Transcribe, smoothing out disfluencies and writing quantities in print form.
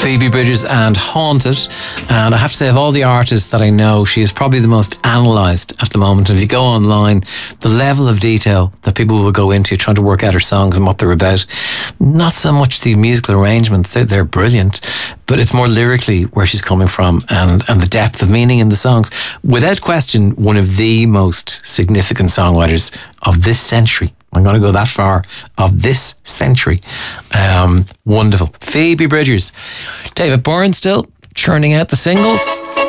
Phoebe Bridgers and Haunted. And I have to say, of all the artists that I know, she is probably the most analysed at the moment. If you go online, the level of detail that people will go into trying to work out her songs and what they're about, not so much the musical arrangements, they're brilliant, but it's more lyrically where she's coming from and the depth of meaning in the songs. Without question, one of the most significant songwriters of this century. I'm going to go that far, of this century. Wonderful. Phoebe Bridgers. David Byrne still churning out the singles.